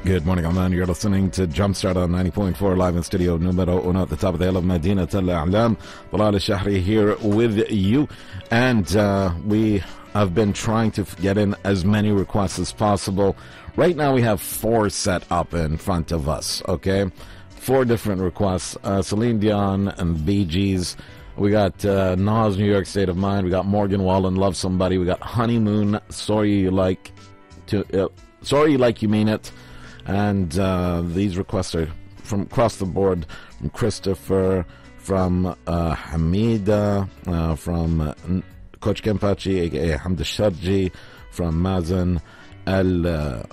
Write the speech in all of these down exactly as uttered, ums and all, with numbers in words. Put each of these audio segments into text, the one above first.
Good morning, Oman. You're listening to Jumpstart on ninety point four live in studio numero uno at the top of the hill of Medina Tel A'lam. Bilal Al-Shahri here with you. And uh, we have been trying to get in as many requests as possible. Right now we have four set up in front of us, okay? Four different requests. Uh, Celine Dion and Bee Gees. We got uh, Nas, New York State of Mind. We got Morgan Wallen, Love Somebody. We got Honeymoon, Sorry You Like to uh, Sorry You Like You Mean It. And uh, these requests are from across the board, from Christopher, from uh, Hamida, uh, from uh, Coach Kempachi, aka Hamd Sharji, from Mazen, El uh,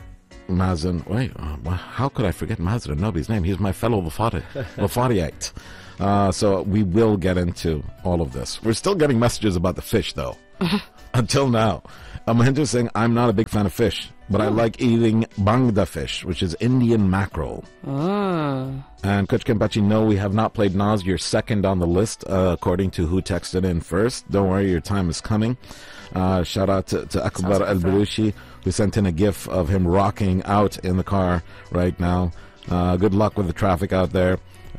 Mazen. Wait, uh, how could I forget Mazen Nobi's name? He's my fellow Wafariite. Uh, so we will get into all of this. We're still getting messages about the fish, though. Until now. Um, Hindu saying, I'm not a big fan of fish, but oh. I like eating bangda fish, which is Indian mackerel. Oh. And Coach Kempachi, no, we have not played Nas. You're second on the list, uh, according to who texted in first. Don't worry, your time is coming. Uh, shout out to, to Akbar Al-Balushi, who sent in a gif of him rocking out in the car right now. Uh, good luck with the traffic out there.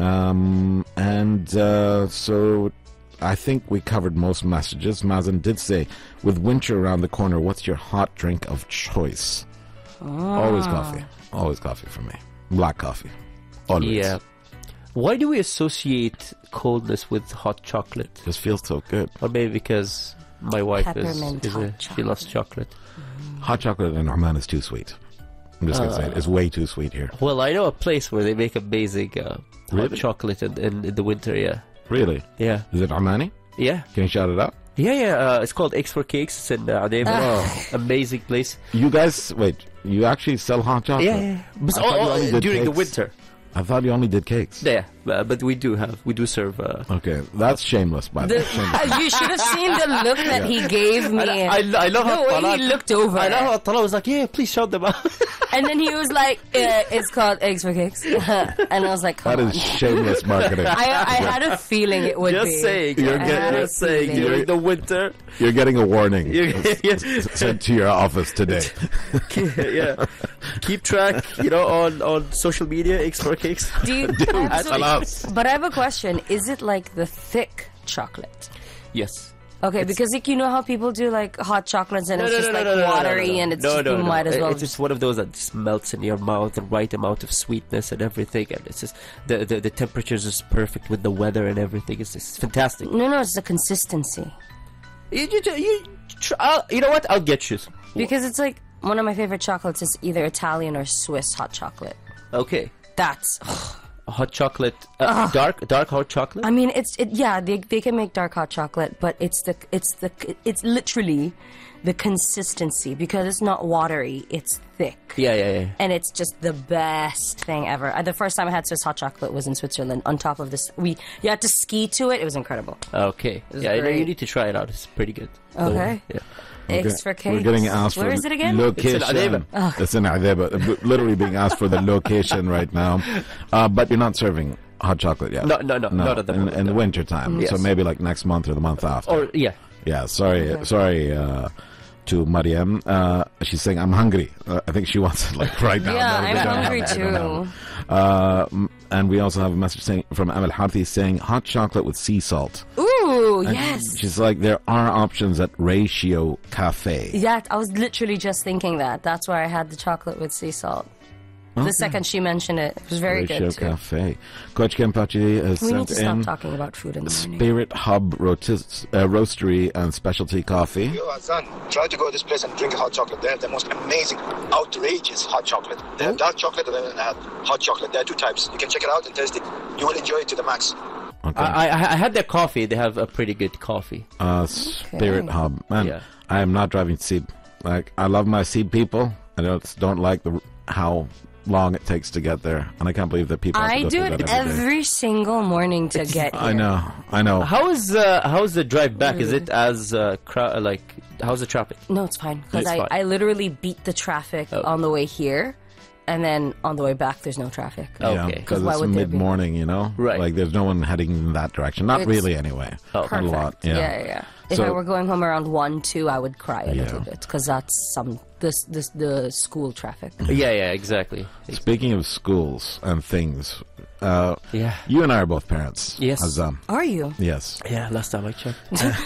Um, and uh, so... I think we covered most messages. Mazen did say, with winter around the corner, what's your hot drink of choice? Oh. Always coffee. Always coffee for me. Black coffee. Always. Yeah. Why do we associate coldness with hot chocolate? Just feels so good. Or maybe because my wife is, Peppermint is hot a, chocolate. she loves chocolate. Mm. Hot chocolate in Oman is too sweet. I'm just going to Uh, say it. It's way too sweet here. Well, I know a place where they make amazing uh, Really? hot chocolate in, in, in the winter, yeah. Really? Yeah. Is it Omani? Yeah. Can you shout it out? Yeah, yeah. Uh, it's called Eggs for Cakes. It's in uh, Adema. Oh. Amazing place. You guys, wait, you actually sell hot chocolate? Yeah, yeah. But, I oh, thought you oh, only did during the cakes. winter. I thought you only did cakes. Yeah, uh, but we do have, we do serve. Uh, Okay, that's shameless, by the way. The, Shameless. you should have seen the look that he gave me. I, I, I love the how way Talal- he looked over. I love how Talal was like, yeah, please shout them out. And then he was like, uh, it's called Eggs for Cakes. And I was like, come That on. is shameless marketing. I, I had a feeling it would Just be. saying. You're You're getting- I had a just saying. feeling. During the winter. You're getting a warning. You- yeah. Sent to your office today. yeah. Keep track, you know, on, on social media, Eggs for Cakes. Do you, I have Talal. some- but I have a question. Is it like the thick chocolate? Yes. Okay, because like, you know how people do like hot chocolates and No, it's no, just no, like no, no, no, watery no, no. and it's no, just, no, you no. might as well. It's just one of those that just melts in your mouth, the right amount of sweetness and everything, and it's just the the, the temperature is just perfect with the weather and everything. It's just fantastic. No, no, it's the consistency. You, you, you, tr- I'll, you know what? I'll get you. Because it's like one of my favorite chocolates is either Italian or Swiss hot chocolate. Okay, That's. hot chocolate, uh, dark dark hot chocolate. I mean, it's it, yeah. They they can make dark hot chocolate, but it's the it's the it's literally the consistency because it's not watery. It's thick. yeah, yeah, yeah. And it's just the best thing ever. Uh, the first time I had Swiss hot chocolate was in Switzerland. On top of this, we you had to ski to it. It was incredible. Okay, It's yeah, you, know, you great. need to try it out. It's pretty good. Okay. Yeah. Eggs for cakes. We're getting asked Where for is it again? location. It's in Adeba. It's in Adeba. Literally being asked for the location right now. Uh, but you're not serving hot chocolate yet. No, no, no, not at the in, moment, in the no. winter time. Yes. So maybe like next month or the month after. Or yeah, Yeah, sorry, sorry uh, to Mariam. Uh, she's saying, I'm hungry. Uh, I think she wants it like right now. Yeah, Not a I'm bit down. hungry I don't know. too. Uh, m- and we also have a message saying from Amal Harthi saying hot chocolate with sea salt. Ooh, And yes. She's like, there are options at Ratio Cafe. Yeah, I was literally just thinking that. That's where I had the chocolate with sea salt. The second she mentioned it, it was very Ratio good too. Cafe. Coach Kempachi has We need sent to stop in talking about food in the morning. Spirit Hub rotis- uh, Roastery and Specialty Coffee. Yo, Azan, try to go to this place and drink a hot chocolate. They have the most amazing, outrageous hot chocolate. They have dark chocolate and then they have hot chocolate. There are two types. You can check it out and taste it. You will enjoy it to the max. Okay. I, I I had their coffee. They have a pretty good coffee. Uh, Spirit Hub. Man, Yeah. I am not driving Seed. Like, I love my Seed people. I don't, don't like the how long it takes to get there. And I can't believe that people have to I go do through it that every day. every single morning to get here. I know, I know. How is uh, how's the drive back? Is it as uh, cra- like how's the traffic? No, it's fine. Because It's I, fine. I literally beat the traffic Oh. on the way here. And then on the way back, there's no traffic. Oh. Yeah, Okay. because Why it's would there be? mid-morning, you know? Right. Like, there's no one heading in that direction. Not It's really, anyway. Oh. Not a lot, Perfect. yeah. Yeah, yeah, yeah. If So- I were going home around one, two, I would cry a Yeah. little bit because that's some this this the school traffic. Yeah, yeah, exactly. Speaking of schools and things, uh, Yeah. you and I are both parents. Yes. Azam. Are you? Yes. Yeah, last time I checked.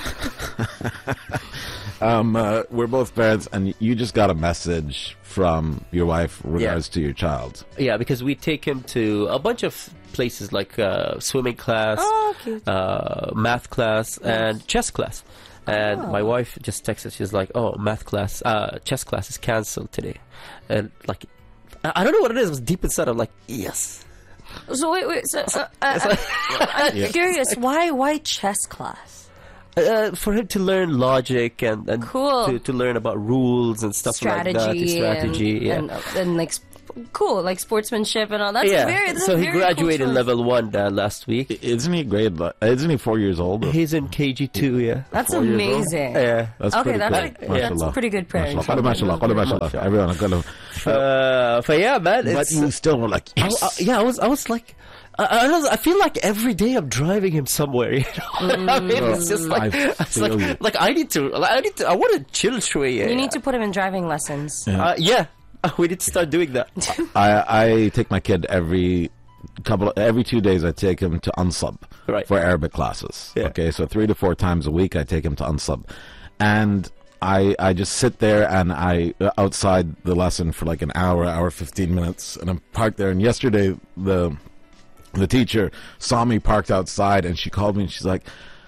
Um, uh, we're both parents, and you just got a message from your wife regards to your child. Yeah, because we take him to a bunch of places like uh, swimming class, Oh, cute. uh, math class, and chess class. And Oh. my wife just texted. She's like, "Oh, math class, uh, chess class is cancelled today," and like, I I don't know what it is. It was deep inside. I'm like, yes. So wait, wait. So, uh, uh, I'm Yeah. curious. Why why chess class? Uh, for him to learn logic and, and Cool. to, to learn about rules and stuff Strategy, like that. Strategy, and, yeah. and, uh, and like sp- cool, like sportsmanship and all. That's yeah. very. That's so a he very graduated cool choice. level one uh, last week. I- Isn't he grade? li- Isn't he four years old? He's in K G two, yeah. That's four years old? amazing. Yeah. That's Okay, pretty that's cool. like- that's Mashallah. pretty good parenting. Mashallah. Mashallah. Mashallah. Mashallah. Everyone, Mashallah. Uh, but yeah, man. But It's, you still were like, I, yes. I- yeah, I was, I was like, I, I, don't know, I feel like every day I'm driving him somewhere. You know, I mean, it's just like, I it's feel like, you. like I need to, like, I need to, I want to chill Shway. You need to put him in driving lessons. uh, yeah, we need to start doing that. I, I take my kid every couple, every two days. I take him to Unsub Right. for Arabic classes. Yeah. Okay, so three to four times a week, I take him to Unsub, and I I just sit there and I uh, outside the lesson for like an hour, hour fifteen minutes, and I'm parked there. And yesterday, the the teacher saw me parked outside, and she called me, and she's like,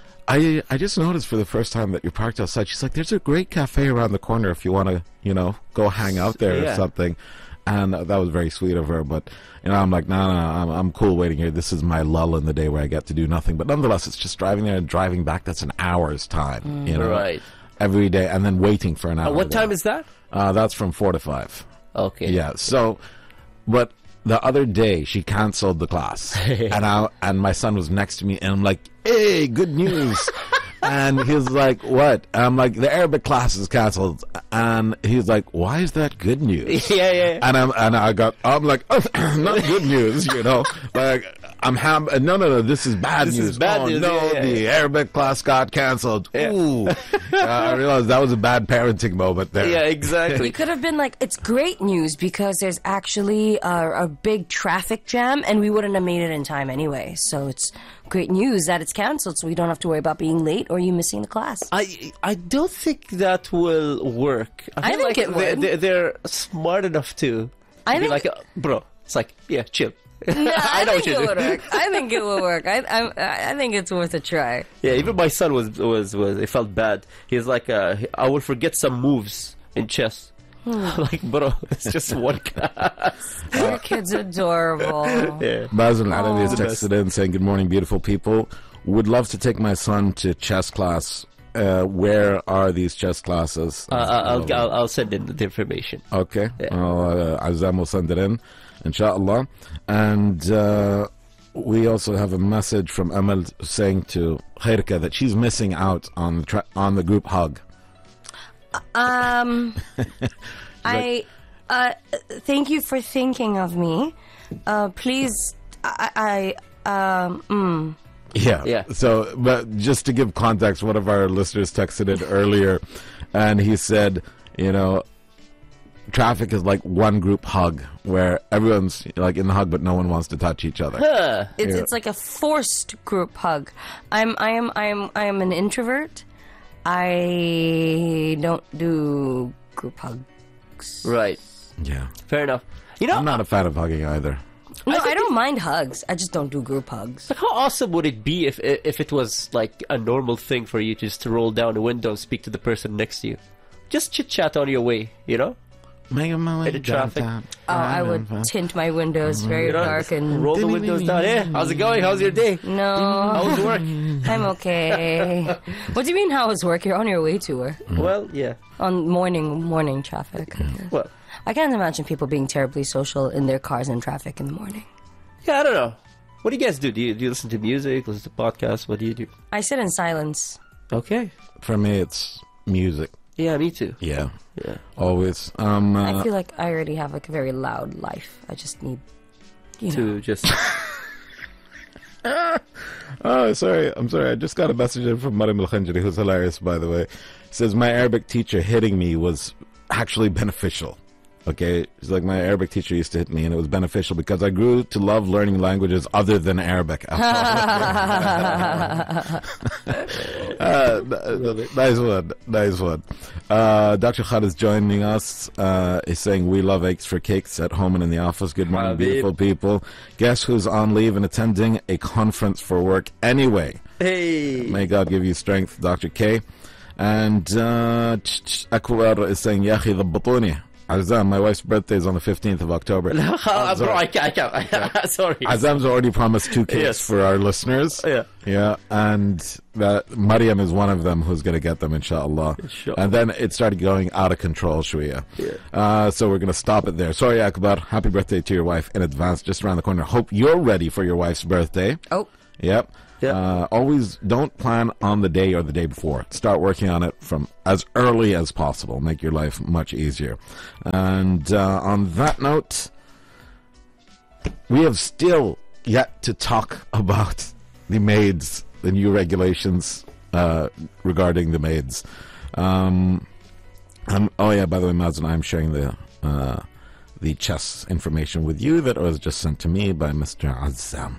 I I just noticed for the first time that you're parked outside. She's like, there's a great cafe around the corner if you want to, you know, go hang out there Yeah. or something. And uh, that was very sweet of her. But, you know, I'm like, no, no, no, I'm, I'm cool waiting here. This is my lull in the day where I get to do nothing. But nonetheless, it's just driving there and driving back. That's an hour's time, you know, Right. every day. And then waiting for an hour. Uh, what there. time is that? Uh, that's from four to five. Okay. Yeah. So, but the other day she canceled the class, and I and my son was next to me, and I'm like, "Hey, good news!" And he's like, "What?" And I'm like, "The Arabic class is canceled," and he's like, "Why is that good news?" Yeah, yeah. And I'm and I got I'm like, oh, not good news, you know, like. I'm ham. uh, No, no, no. This is bad This news. is bad oh, news, no, yeah, yeah, the Arabic class got canceled. Ooh, uh, I realized that was a bad parenting moment there. Yeah, exactly. You could have been like, it's great news because there's actually a, a big traffic jam and we wouldn't have made it in time anyway. So it's great news that it's canceled so we don't have to worry about being late or you missing the class. I I don't think that will work. I feel think like it they- would. they- They're smart enough to. I be think- like, uh, bro. It's like, yeah, chill. No, I, know think what you're it would doing. work. I think it would work. I, I, I think it's worth a try. Yeah, even my son was was was. It felt bad. He's like, uh, I will forget some moves in chess. Like, bro, it's just one class. Your kid's adorable. Yeah. Basil Alawi has the texted in saying, "Good morning, beautiful people. Would love to take my son to chess class. Uh, where are these chess classes?" Uh, I'll, I'll I'll send in the information. Okay. Yeah. Uh, Azam will send it in, inshallah. And uh, we also have a message from Amal saying to Khairka that she's missing out on the tra- on the group hug. Um, I uh, thank you for thinking of me. Uh, please, I, I um, mm. Yeah. Yeah. So, but just to give context, one of our listeners texted in earlier, and he said, you know, traffic is like one group hug where everyone's like in the hug, but no one wants to touch each other. Huh. It's Yeah. it's like a forced group hug. I'm I am I am I am an introvert. I don't do group hugs. Right. Yeah. Fair enough. You know, I'm not a fan of hugging either. No, I, don't mind hugs. I just don't do group hugs. like, how awesome would it be if if it was like a normal thing for you just to roll down the window and speak to the person next to you, just chit chat on your way, you know? Making my way In the traffic. downtown. Oh, I would tint my windows very You know, dark and roll the windows down. Hey, how's it going? How's your day? no, How's work? I'm okay. What do you mean? How is work? You're on your way to work Well, yeah. on morning morning traffic. Well, I can't imagine people being terribly social in their cars in traffic in the morning. yeah, I don't know. What do you guys do? Do you, do you listen to music, listen to podcasts? What do you do? I sit in silence. Okay. For me, it's music. Yeah, me too. Yeah. Yeah. Always. Um, uh, I feel like I already have like a very loud life. I just need, you know. To just Oh, sorry. I'm sorry. I just got a message in from Mariam Al-Khanjari, who's hilarious, by the way. Says, my Arabic teacher hitting me was actually beneficial. Okay? She's like, my Arabic teacher used to hit me, and it was beneficial because I grew to love learning languages other than Arabic. uh, nice one. Nice one. Uh, Doctor Khalid is joining us. Uh, he's saying, we love eggs for cakes at home and in the office. Good morning, beautiful people. Guess who's on leave and attending a conference for work anyway? Hey. May God give you strength, Doctor K. And uh, Akwar is saying, Yahi the Azam, my wife's birthday is on the fifteenth of October. Bro, I can't. I can't. Sorry. Azam's already promised two cakes Yes. for our listeners. Yeah. Yeah. And that Mariam is one of them who's going to get them, inshallah. Inshallah. And then it started going out of control, Shwiya. Yeah. Uh, so we're going to stop it there. Sorry, Akbar. Happy birthday to your wife in advance, just around the corner. Hope you're ready for your wife's birthday. Oh. Yep. Yeah. Uh, always don't plan on the day or the day before. Start working on it from as early as possible. Make your life much easier. And uh, on that note, we have still yet to talk about the maids, the new regulations uh, regarding the maids. Um, um, oh yeah, by the way, Mazen, I'm sharing the uh, the chess information with you that was just sent to me by Mister Azam.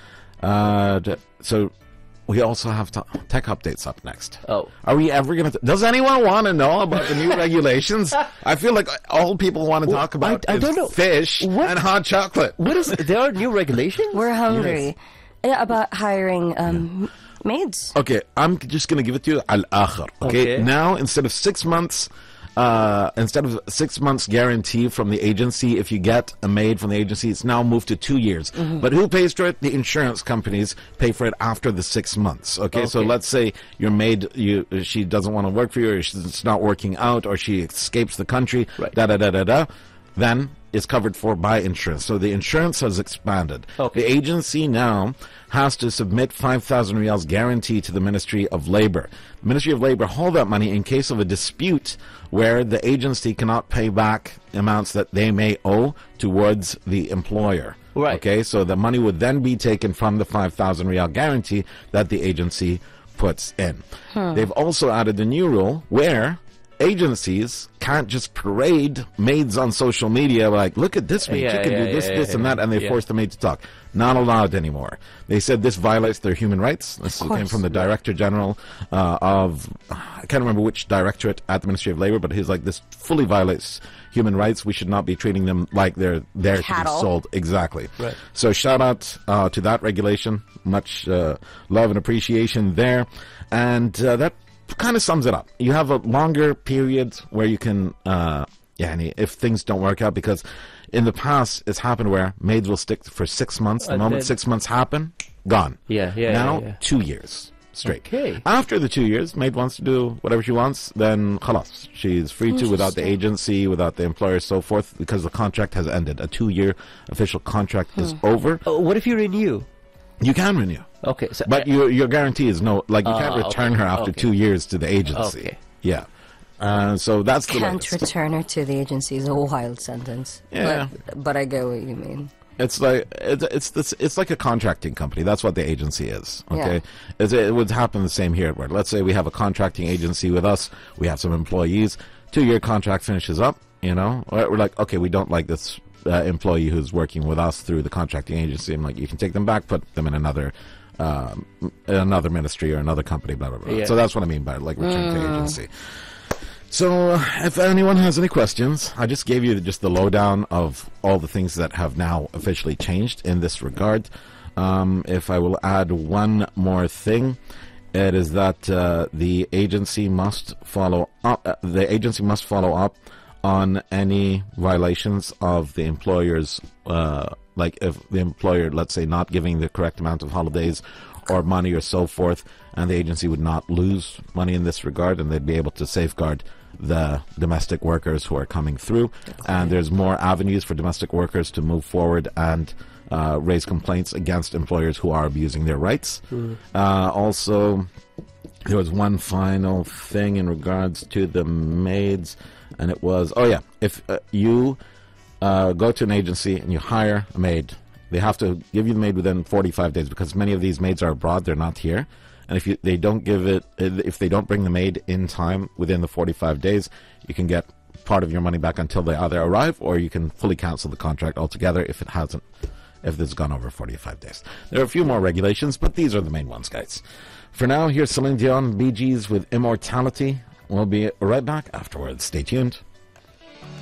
Uh, d- so we also have t- tech updates up next. Oh. Are we ever going to... Does anyone want to know about the new regulations? I feel like all people want to Well, talk about I- I is don't know. fish What- and hot chocolate. What is? There are new regulations. We're hungry. Yeah, about hiring um, maids. Okay, I'm just going to give it to you al-akhir. Okay? Okay. Now, instead of six months... Uh, instead of six months guarantee from the agency, if you get a maid from the agency, it's now moved to two years. Mm-hmm. But who pays for it? The insurance companies pay for it after the six months. Okay, so Okay. let's say your maid, you she doesn't want to work for you, or she's, it's not working out, or she escapes the country. Right. Da da da da da. Then it's covered for by insurance. So the insurance has expanded. Okay. The agency now has to submit five thousand riyals guarantee to the Ministry of Labor. The Ministry of Labor hold that money in case of a dispute where the agency cannot pay back amounts that they may owe towards the employer. Right. Okay, so the money would then be taken from the five thousand riyal guarantee that the agency puts in. They've also added a new rule where agencies can't just parade maids on social media like, look at this maid, Yeah, she can yeah, do this, yeah, this, yeah, and that, and they yeah. force the maid to talk. Not allowed anymore. They said this violates their human rights. This came course. from the Director General uh, of, I can't remember which directorate at the Ministry of Labor, but he's like, this fully violates human rights. We should not be treating them like they're there to be Cattle. sold. Exactly. Right. So shout out uh, to that regulation. Much uh, love and appreciation there. And uh, that kind of sums it up. You have a longer period where you can, uh, yeah, if things don't work out, because in the past it's happened where maids will stick for six months. The And moment then- six months happen, gone. Yeah, yeah, Now yeah, yeah. two years straight. Okay. After the two years, maid wants to do whatever she wants, then khalas, she's free to without the agency, without the employer, so forth, because the contract has ended. A two-year official contract is over. Oh, what if you renew? You can renew. Okay, so But your your guarantee is no, like you can't Ah, return okay, her after okay. two years to the agency. Okay. Yeah. Uh, so that's the Can't latest. return her to the agency is a wild sentence. Yeah. But, but I get what you mean. It's like it's it's this it's like a contracting company. That's what the agency is. Okay, Yeah. It's, it would happen the same here. Where let's say we have a contracting agency with us, we have some employees. Two year contract finishes up. You know, we're we're like, okay, we don't like this uh, employee who's working with us through the contracting agency. I'm like, you can take them back, put them in another. Um, another ministry or another company, blah blah blah. Yeah. So that's what I mean by like return to agency. So, uh, if anyone has any questions, I just gave you just the lowdown of all the things that have now officially changed in this regard. Um, if I will add one more thing, it is that uh, the agency must follow up. Uh, the agency must follow up on any violations of the employer's, uh, like if the employer, let's say, not giving the correct amount of holidays or money or so forth, and the agency would not lose money in this regard, and they'd be able to safeguard the domestic workers who are coming through. And there's more avenues for domestic workers to move forward and uh, raise complaints against employers who are abusing their rights. Mm. Uh, also, there was one final thing in regards to the maids, and it was, oh yeah, if uh, you uh, go to an agency and you hire a maid, They have to give you the maid within forty-five days because many of these maids are abroad. They're not here. And if you, they don't give it, if they don't bring the maid in time within the forty-five days, you can get part of your money back until they either arrive, or you can fully cancel the contract altogether if it hasn't, if it's gone over forty-five days. There are a few more regulations, but these are the main ones, guys. For now, here's Celine Dion, Bee Gees with Immortality. We'll be right back afterwards. Stay tuned.